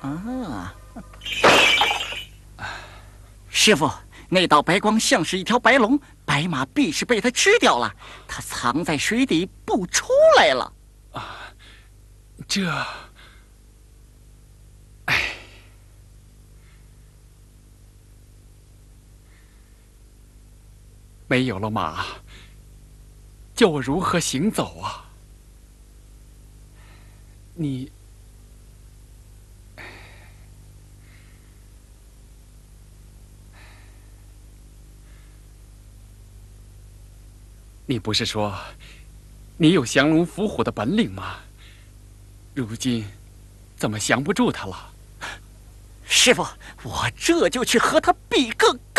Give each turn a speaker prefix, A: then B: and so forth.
A: 啊，师傅，那道白光像是一条白龙，白马必是被他吃掉了，他藏在水底不出来了。
B: 啊，这，哎，没有了马，叫我如何行走啊？你不是说你有降龙伏虎的本领吗？如今怎么降不住他了？
A: 师傅，我这就去和他比个